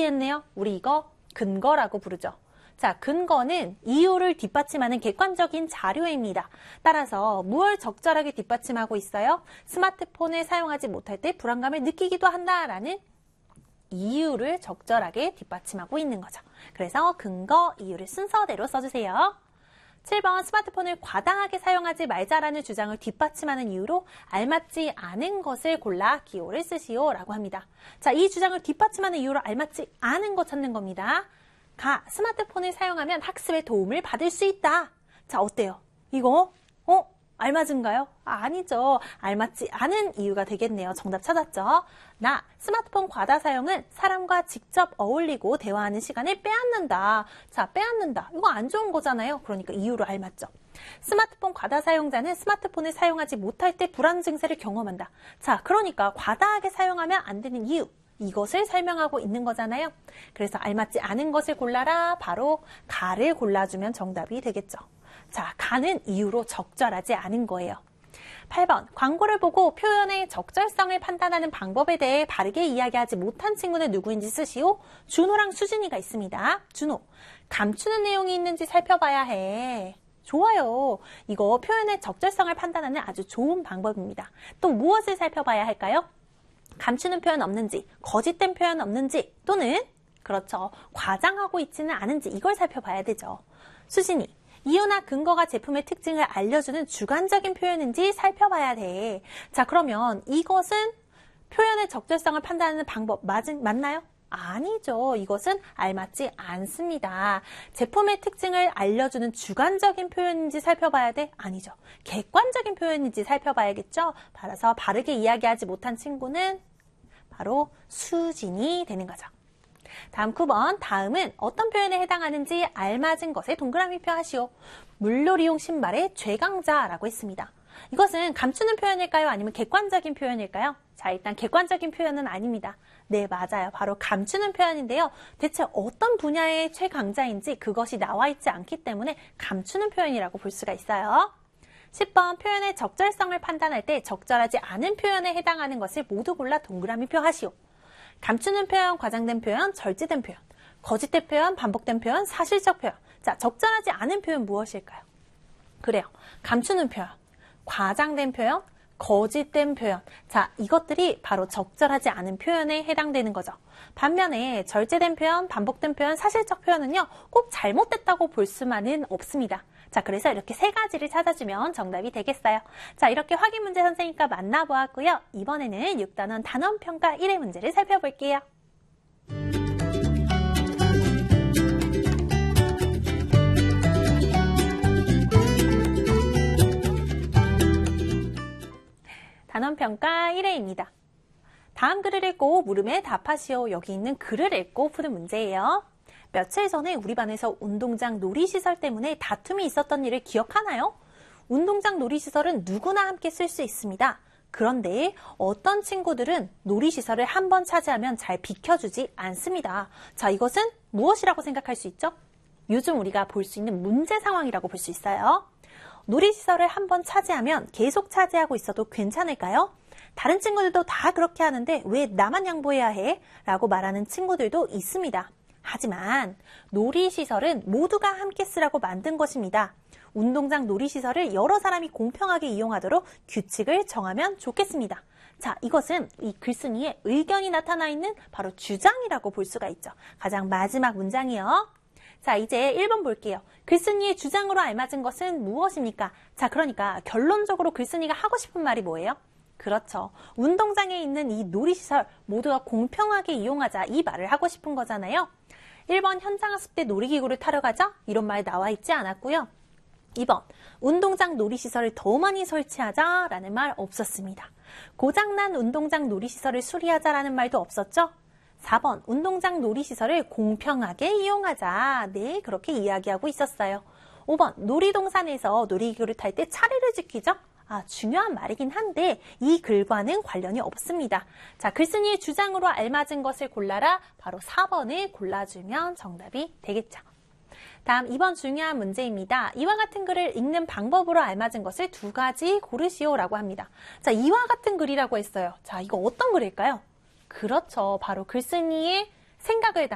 이해했네요? 우리 이거 근거라고 부르죠. 자, 근거는 이유를 뒷받침하는 객관적인 자료입니다. 따라서 무엇을 적절하게 뒷받침하고 있어요? 스마트폰을 사용하지 못할 때 불안감을 느끼기도 한다라는 이유를 적절하게 뒷받침하고 있는 거죠. 그래서 근거, 이유를 순서대로 써주세요. 7번 스마트폰을 과다하게 사용하지 말자라는 주장을 뒷받침하는 이유로 알맞지 않은 것을 골라 기호를 쓰시오 라고 합니다. 자, 이 주장을 뒷받침하는 이유로 알맞지 않은 거 찾는 겁니다. 가, 스마트폰을 사용하면 학습에 도움을 받을 수 있다. 자, 어때요? 이거? 알맞은가요? 아니죠. 알맞지 않은 이유가 되겠네요. 정답 찾았죠? 나, 스마트폰 과다 사용은 사람과 직접 어울리고 대화하는 시간을 빼앗는다. 자, 빼앗는다. 이거 안 좋은 거잖아요. 그러니까 이유로 알맞죠. 스마트폰 과다 사용자는 스마트폰을 사용하지 못할 때 불안 증세를 경험한다. 자, 그러니까 과다하게 사용하면 안 되는 이유. 이것을 설명하고 있는 거잖아요. 그래서 알맞지 않은 것을 골라라. 바로 가를 골라주면 정답이 되겠죠. 자, 가는 이유로 적절하지 않은 거예요. 8번, 광고를 보고 표현의 적절성을 판단하는 방법에 대해 바르게 이야기하지 못한 친구는 누구인지 쓰시오. 준호랑 수진이가 있습니다. 준호, 감추는 내용이 있는지 살펴봐야 해. 좋아요. 이거 표현의 적절성을 판단하는 아주 좋은 방법입니다. 또 무엇을 살펴봐야 할까요? 감추는 표현 없는지, 거짓된 표현 없는지, 또는 그렇죠, 과장하고 있지는 않은지 이걸 살펴봐야 되죠. 수진이, 이유나 근거가 제품의 특징을 알려주는 주관적인 표현인지 살펴봐야 돼. 자, 그러면 이것은 표현의 적절성을 판단하는 방법 맞나요? 아니죠. 이것은 알맞지 않습니다. 제품의 특징을 알려주는 주관적인 표현인지 살펴봐야 돼? 아니죠. 객관적인 표현인지 살펴봐야겠죠. 따라서 바르게 이야기하지 못한 친구는 바로 수진이 되는 거죠. 다음 9번, 다음은 어떤 표현에 해당하는지 알맞은 것에 동그라미 표하시오. 물놀이용 신발의 최강자라고 했습니다. 이것은 감추는 표현일까요? 아니면 객관적인 표현일까요? 자, 일단 객관적인 표현은 아닙니다. 네, 맞아요. 바로 감추는 표현인데요. 대체 어떤 분야의 최강자인지 그것이 나와 있지 않기 때문에 감추는 표현이라고 볼 수가 있어요. 10번, 표현의 적절성을 판단할 때 적절하지 않은 표현에 해당하는 것을 모두 골라 동그라미 표하시오. 감추는 표현, 과장된 표현, 절제된 표현, 거짓된 표현, 반복된 표현, 사실적 표현. 자, 적절하지 않은 표현 무엇일까요? 그래요. 감추는 표현, 과장된 표현, 거짓된 표현. 자, 이것들이 바로 적절하지 않은 표현에 해당되는 거죠. 반면에 절제된 표현, 반복된 표현, 사실적 표현은요, 꼭 잘못됐다고 볼 수만은 없습니다. 자, 그래서 이렇게 세 가지를 찾아주면 정답이 되겠어요. 자, 이렇게 확인 문제 선생님과 만나보았고요. 이번에는 6단원 단원평가 1의 문제를 살펴볼게요. 단원평가 1회입니다. 다음 글을 읽고 물음에 답하시오. 여기 있는 글을 읽고 푸는 문제예요. 며칠 전에 우리 반에서 운동장 놀이시설 때문에 다툼이 있었던 일을 기억하나요? 운동장 놀이시설은 누구나 함께 쓸 수 있습니다. 그런데 어떤 친구들은 놀이시설을 한 번 차지하면 잘 비켜주지 않습니다. 자, 이것은 무엇이라고 생각할 수 있죠? 요즘 우리가 볼 수 있는 문제 상황이라고 볼 수 있어요. 놀이시설을 한 번 차지하면 계속 차지하고 있어도 괜찮을까요? 다른 친구들도 다 그렇게 하는데 왜 나만 양보해야 해? 라고 말하는 친구들도 있습니다. 하지만 놀이시설은 모두가 함께 쓰라고 만든 것입니다. 운동장 놀이시설을 여러 사람이 공평하게 이용하도록 규칙을 정하면 좋겠습니다. 자, 이것은 이 글쓴이의 의견이 나타나 있는 바로 주장이라고 볼 수가 있죠. 가장 마지막 문장이요. 자, 이제 1번 볼게요. 글쓴이의 주장으로 알맞은 것은 무엇입니까? 자, 그러니까 결론적으로 글쓴이가 하고 싶은 말이 뭐예요? 그렇죠. 운동장에 있는 이 놀이시설 모두가 공평하게 이용하자, 이 말을 하고 싶은 거잖아요. 1번 현장학습 때 놀이기구를 타러 가자, 이런 말 나와 있지 않았고요. 2번 운동장 놀이시설을 더 많이 설치하자라는 말 없었습니다. 고장난 운동장 놀이시설을 수리하자라는 말도 없었죠. 4번 운동장 놀이시설을 공평하게 이용하자. 네, 그렇게 이야기하고 있었어요. 5번 놀이동산에서 놀이기구를 탈 때 차례를 지키죠. 중요한 말이긴 한데 이 글과는 관련이 없습니다. 자, 글쓴이의 주장으로 알맞은 것을 골라라. 바로 4번을 골라주면 정답이 되겠죠. 다음 2번 중요한 문제입니다. 이와 같은 글을 읽는 방법으로 알맞은 것을 2가지 고르시오라고 합니다. 자, 이와 같은 글이라고 했어요. 자, 이거 어떤 글일까요? 그렇죠. 바로 글쓴이의 생각을